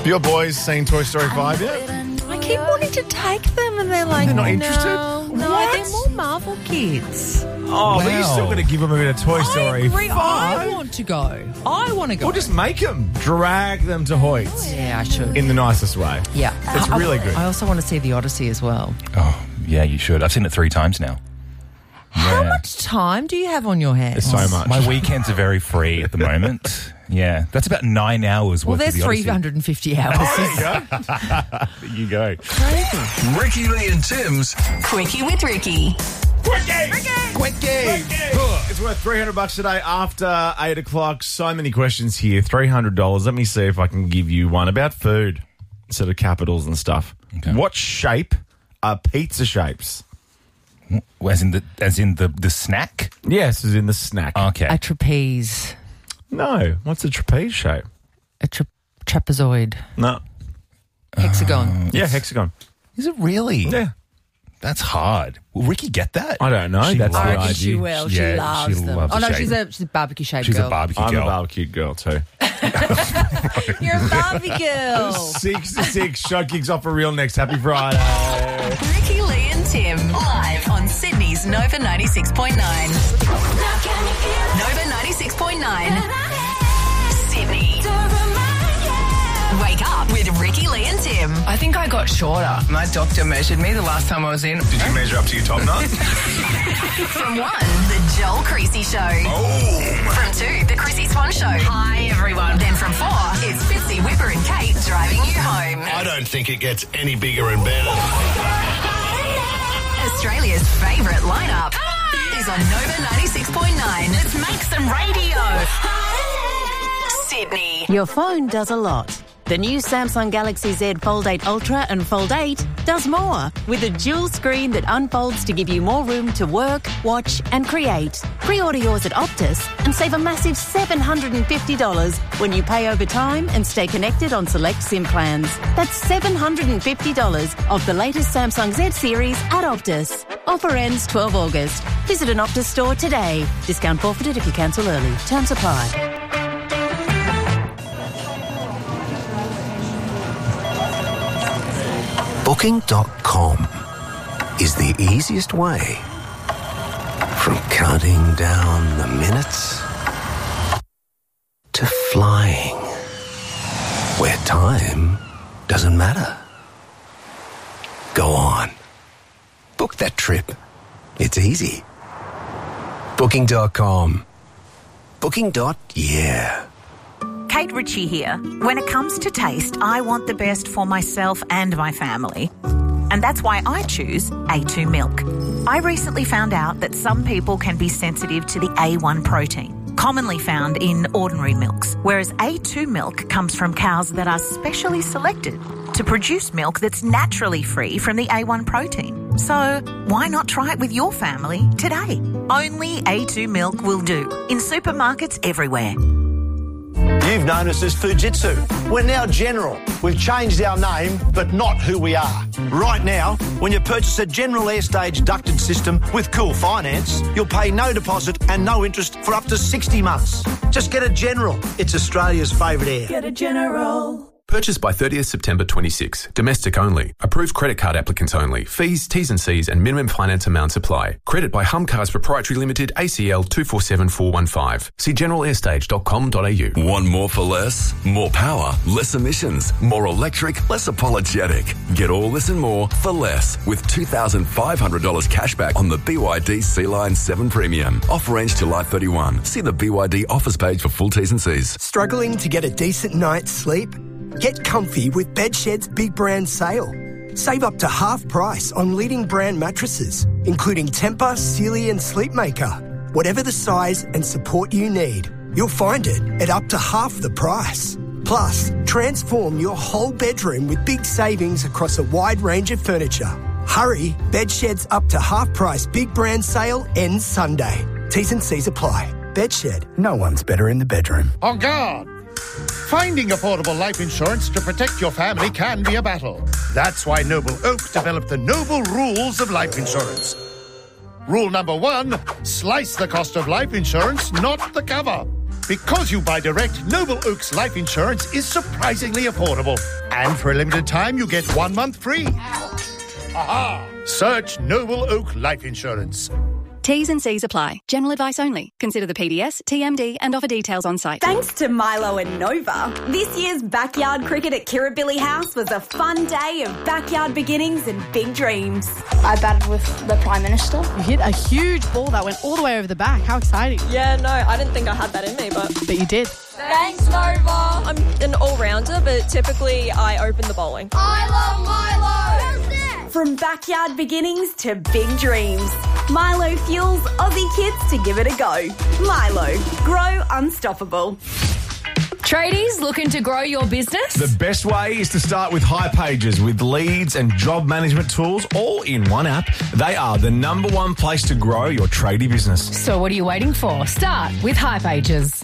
Your boys seen Toy Story 5 yet? I keep wanting to take them and they're like, They're not interested? No, What? they're more Marvel kids. Oh, but you're still going to give them a bit of Toy I Story agree. 5. I want to go. I want to go. Or just make them. Drag them to Hoyts. Yeah, I should. In the nicest way. Yeah. It's really good. I also want to see The Odyssey as well. Oh, yeah, you should. I've seen it 3 times now. How Yeah. much time do you have on your hands? It's so much. My weekends are very free at the moment. Yeah, that's about 9 hours Well, worth there's of the Odyssey. 350 hours. There you go. Ricky Lee and Tim's Quickie with Ricky. Quickie! It's worth $300 today after 8 o'clock. So many questions here. $300. Let me see if I can give you one about food instead of capitals and stuff. Okay. What shape are pizza shapes? As in the snack? Yes, as in the snack. Okay. A trapeze. No. What's a trapeze shape? A trapezoid. No. Hexagon. Yeah, hexagon. Is it really? Yeah. That's hard. Will Ricky get that? I don't know. She That's the I loves- reckon she idea. will. Yeah, she loves she them. loves Oh, no, the she's shape. a barbecue shaped She's girl. a barbecue I'm girl. a barbecue girl too. You're a Barbie girl. 6 to 6. Show kicks off for real next. Happy Friday. Ricky Lee and Tim live on Sydney's Nova 96.9. Nova 96.9. Sydney. Wake up with Ricky Lee and Tim. I think I got shorter. My doctor measured me the last time I was in. Did you measure up to your top nut? From 1, the Joel Creasy Show. Oh. From 2, the Chrissy Swan Show. Hi, everyone. Then from 4, it's Fitzy, Whipper and Kate driving you home. I don't think it gets any bigger and better. Australia's favourite lineup is on Nova 96.9. Let's make some radio. Sydney. Your phone does a lot. The new Samsung Galaxy Z Fold 8 Ultra and Fold 8 does more with a dual screen that unfolds to give you more room to work, watch and create. Pre-order yours at Optus and save a massive $750 when you pay over time and stay connected on select SIM plans. That's $750 of the latest Samsung Z series at Optus. Offer ends 12 August. Visit an Optus store today. Discount forfeited if you cancel early. Terms apply. Booking.com is the easiest way from counting down the minutes to flying where time doesn't matter. Go on. Book that trip. It's easy. Booking.com. Booking.yeah. Kate Ritchie here. When it comes to taste, I want the best for myself and my family. And that's why I choose A2 milk. I recently found out that some people can be sensitive to the A1 protein, commonly found in ordinary milks, whereas A2 milk comes from cows that are specially selected to produce milk that's naturally free from the A1 protein. So why not try it with your family today? Only A2 milk will do in supermarkets everywhere. You've known us as Fujitsu. We're now General. We've changed our name, but not who we are. Right now, when you purchase a General Airstage ducted system with Cool Finance, you'll pay no deposit and no interest for up to 60 months. Just get a General. It's Australia's favourite air. Get a General. Purchased by 30th September 26. Domestic only. Approved credit card applicants only. Fees, T's and C's and minimum finance amounts apply. Credit by Humcars Proprietary Limited, ACL 247415. See generalairstage.com.au. Want more for less? More power, less emissions, more electric, less apologetic. Get all this and more for less with $2,500 cashback on the BYD Sea-Line 7 Premium. Offer ends July 31. See the BYD offers page for full T's and C's. Struggling to get a decent night's sleep? Get comfy with Bedshed's Big Brand Sale. Save up to half price on leading brand mattresses, including Tempur, Sealy and Sleepmaker. Whatever the size and support you need, you'll find it at up to half the price. Plus, transform your whole bedroom with big savings across a wide range of furniture. Hurry, Bedshed's up to half price Big Brand Sale ends Sunday. T's and C's apply. Bedshed, no one's better in the bedroom. On guard! Finding affordable life insurance to protect your family can be a battle. That's why Noble Oak developed the Noble Rules of Life Insurance. Rule number 1, slice the cost of life insurance, not the cover. Because you buy direct, Noble Oak's life insurance is surprisingly affordable. And for a limited time, you get 1 month free. Aha! Search Noble Oak Life Insurance. T's and C's apply. General advice only. Consider the PDS, TMD and offer details on site. Thanks to Milo and Nova, this year's backyard cricket at Kirribilli House was a fun day of backyard beginnings and big dreams. I batted with the Prime Minister. You hit a huge ball that went all the way over the back. How exciting. Yeah, no, I didn't think I had that in me, but you did. Thanks, Nova. I'm an all-rounder, but typically I open the bowling. I love Milo! From backyard beginnings to big dreams, Milo fuels Aussie kids to give it a go. Milo, grow unstoppable. Tradies looking to grow your business? The best way is to start with HighPages with leads and job management tools all in one app. They are the number one place to grow your tradie business. So what are you waiting for? Start with HighPages.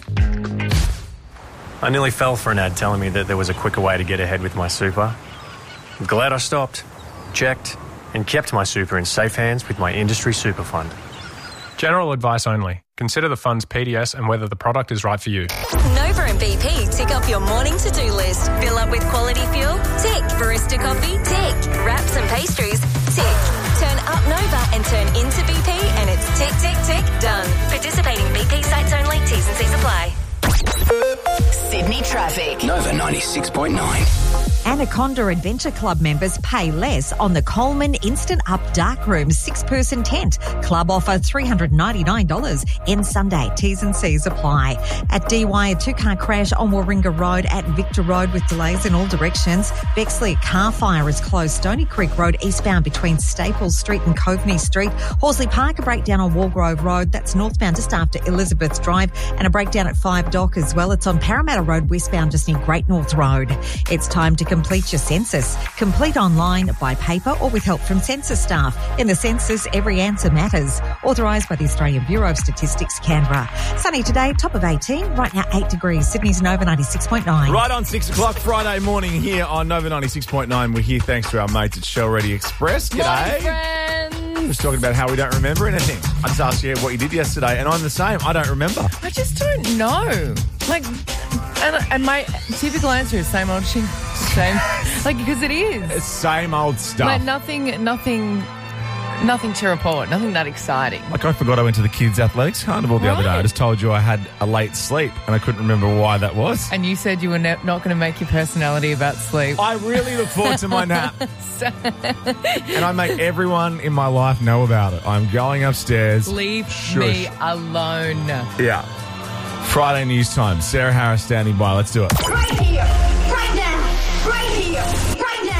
I nearly fell for an ad telling me that there was a quicker way to get ahead with my super. I'm glad I stopped, checked, and kept my super in safe hands with my industry super fund. General advice only. Consider the fund's PDS and whether the product is right for you. Nova and BP tick off your morning to-do list. Fill up with quality fuel? Tick. Barista coffee? Tick. Wraps and pastries? Tick. Turn up Nova and turn into BP and it's tick, tick, tick, done. Participating BP sites only. T's and C's apply. Sydney traffic. Nova 96.9. Anaconda Adventure Club members pay less on the Coleman Instant Up Darkroom 6-person tent. Club offer $399. End Sunday. T's and C's apply. At DY, a 2-car crash on Warringah Road at Victor Road with delays in all directions. Bexley, car fire is closed. Stony Creek Road eastbound between Staples Street and Coveney Street. Horsley Park, a breakdown on Walgrove Road. That's northbound just after Elizabeth Drive. And a breakdown at 5 Dock as well. It's on Parramatta Road westbound just near Great North Road. It's time to complete your census. Complete online, by paper or with help from census staff. In the census, every answer matters. Authorised by the Australian Bureau of Statistics, Canberra. Sunny today, top of 18. Right now 8 degrees. Sydney's Nova 96.9. Right on 6 o'clock Friday morning here on Nova 96.9. We're here thanks to our mates at Shell Ready Express. G'day. Friends. Just talking about how we don't remember anything. I just asked you what you did yesterday, and I'm the same. I don't remember. I just don't know. Like, and my typical answer is same old shit. Same. Like, because it is. It's same old stuff. Like, nothing to report. Nothing that exciting. Like, I forgot I went to the kids' athletics carnival the other day. I just told you I had a late sleep, and I couldn't remember why that was. And you said you were not going to make your personality about sleep. I really look forward to my nap. And I make everyone in my life know about it. I'm going upstairs. Leave me alone. Yeah. Friday news time. Sarah Harris standing by. Let's do it. Right here, right now, right here, right now.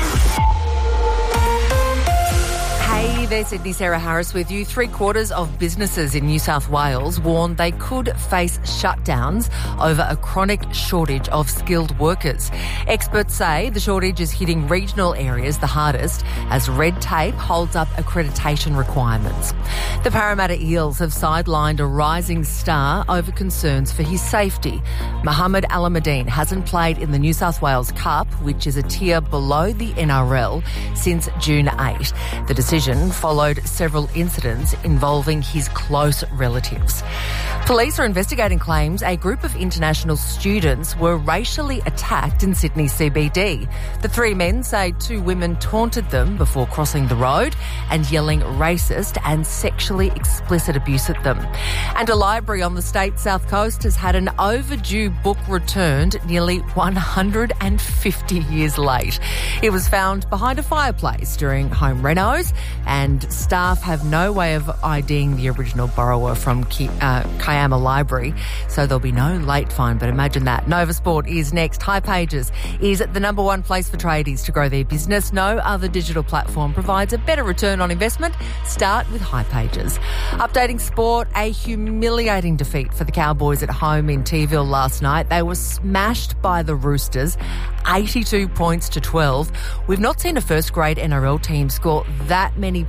Hey there, Sydney. Sarah Harris with you. 3/4 of businesses in New South Wales warn they could face shutdowns over a chronic shortage of skilled workers. Experts say the shortage is hitting regional areas the hardest as red tape holds up accreditation requirements. The Parramatta Eels have sidelined a rising star over concerns for his safety. Mohamed Alameddine hasn't played in the New South Wales Cup, which is a tier below the NRL, since June 8. The decision followed several incidents involving his close relatives. Police are investigating claims a group of international students were racially attacked in Sydney CBD. The 3 men say 2 women taunted them before crossing the road and yelling racist and sexually explicit abuse at them. And a library on the state's south coast has had an overdue book returned nearly 150 years late. It was found behind a fireplace during home renos, and staff have no way of IDing the original borrower from Kiama Library, so there'll be no late fine, but imagine that. Nova Sport is next. HighPages is the number one place for tradies to grow their business. No other digital platform provides a better return on investment. Start with HighPages. Updating sport, a humiliating defeat for the Cowboys at home in Teaville last night. They were smashed by the Roosters, 82 points to 12. We've not seen a first-grade NRL team score that many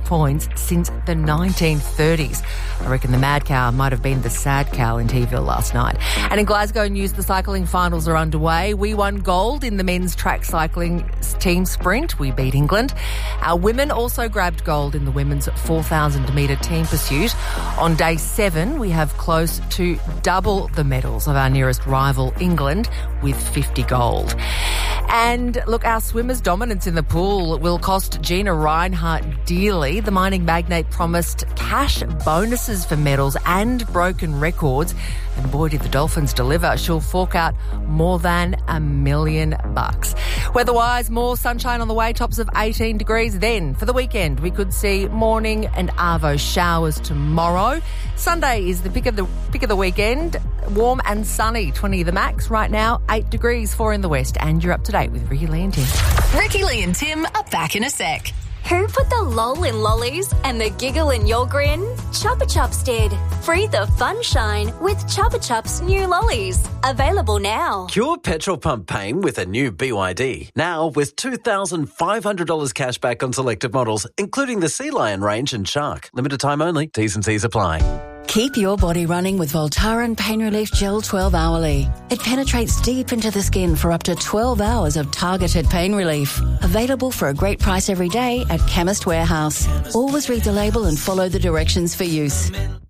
points since the 1930s. I reckon the mad cow might have been the sad cow in T-ville last night. And in Glasgow news, the cycling finals are underway. We won gold in the men's track cycling team sprint. We beat England. Our women also grabbed gold in the women's 4,000-metre team pursuit. On day 7, we have close to double the medals of our nearest rival, England, with 50 gold. And look, our swimmers' dominance in the pool will cost Gina Reinhart dearly. The mining magnate promised cash bonuses for medals and broken records. And boy, did the Dolphins deliver. She'll fork out more than $1 million. Weather-wise, more sunshine on the way, tops of 18 degrees. Then, for the weekend, we could see morning and arvo showers tomorrow. Sunday is the pick of the weekend. Warm and sunny, 20 the max. Right now, 8 degrees, 4 in the west. And you're up to date with Ricky Lee and Tim. Ricky Lee and Tim are back in a sec. Who put the lol in lollies and the giggle in your grin? Chupa Chups did. Free the fun shine with Chupa Chups new lollies. Available now. Cure petrol pump pain with a new BYD. Now with $2,500 cash back on selected models, including the Sea Lion range and Shark. Limited time only. T's and C's apply. Keep your body running with Voltaren Pain Relief Gel 12-hourly. It penetrates deep into the skin for up to 12 hours of targeted pain relief. Available for a great price every day at Chemist Warehouse. Always read the label and follow the directions for use.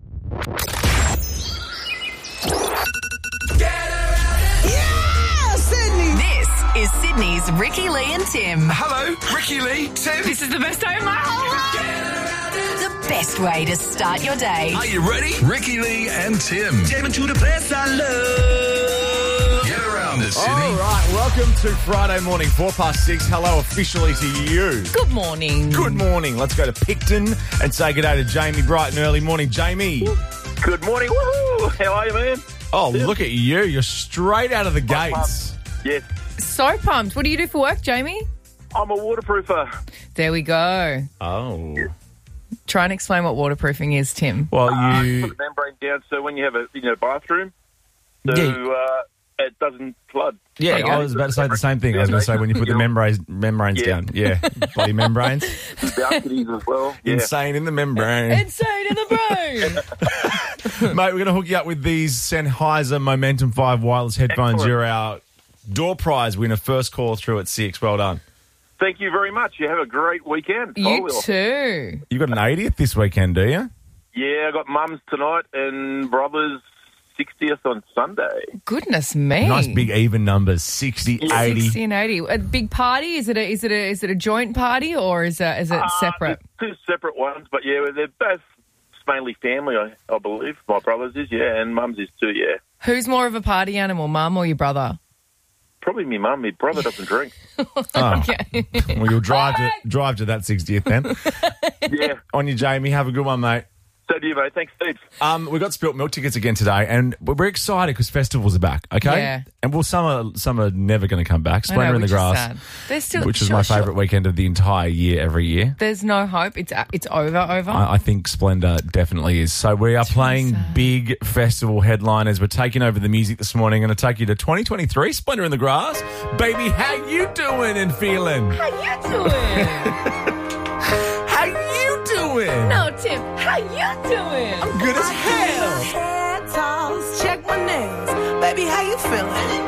This is Sydney's Ricky Lee and Tim. Hello, Ricky Lee, Tim. This is the best day of my whole life. The best way to start your day. Are you ready? Ricky Lee and Tim. Take me to the place I love. Get around it, Sydney. All right, welcome to Friday morning, 6:04. Hello officially to you. Good morning. Good morning. Let's go to Picton and say good day to Jamie bright and early. Morning, Jamie. Good morning. Woohoo! How are you, man? Oh, look at you. You're straight out of the gates. Yes. So pumped. What do you do for work, Jamie? I'm a waterproofer. There we go. Oh. Try and explain what waterproofing is, Tim. Well, you put the membrane down so when you have a bathroom, it doesn't flood. Yeah, I was about to say the same thing. I was going to say when you put the membranes down. Yeah, bloody membranes. Balconies as well. Yeah. Insane in the membrane. Insane in the brain. Mate, we're going to hook you up with these Sennheiser Momentum 5 wireless headphones. Excellent. You're our door prize winner. First call through at 6. Well done. Thank you very much. You have a great weekend. You too. You got an 80th this weekend, do you? Yeah, I got mum's tonight and brother's 60th on Sunday. Goodness me. Nice big even numbers, 60, 80. 60 and 80. A big party? Is it a joint party or is it separate? Two separate ones, but yeah, they're both mainly family, I believe. My brother's is, yeah, and mum's is too, yeah. Who's more of a party animal, mum or your brother? Probably me mum. My brother doesn't drink. Okay. Well, you'll drive to that 60th then. Yeah. On you, Jamie. Have a good one, mate. So do you, mate. Thanks, Steve. We've got Spilt Milk tickets again today, and we're excited because festivals are back, okay? Yeah. And well, some are never going to come back. Splendor in the Grass, They're still, which is my favourite weekend of the entire year, every year. There's no hope. It's over. I think Splendor definitely is. So we are playing big festival headliners. We're taking over the music this morning. I'm going to take you to 2023, Splendor in the Grass. Baby, how you doing and feeling? How you doing? How you doing? No, Tim, how you doing? I'm good as hell. Head toss, check my nails. Baby, how you feeling?